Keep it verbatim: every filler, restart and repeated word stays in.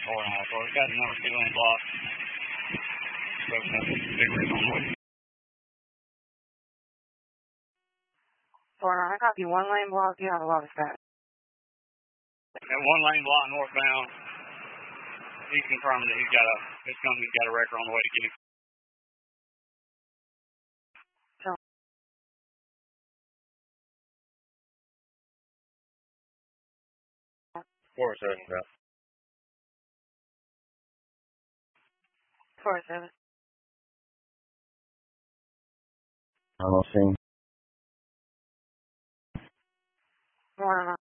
Four and a half. Well, we got another two lane block. So nothing big reason on the way. Four and a half. Copy. One lane block. You have a lot of stats. At one lane block northbound. He's confirming that he's got a, his company's got a wrecker on the way to get him. Four seven, bro. Four seven. I'm on scene. One and a half.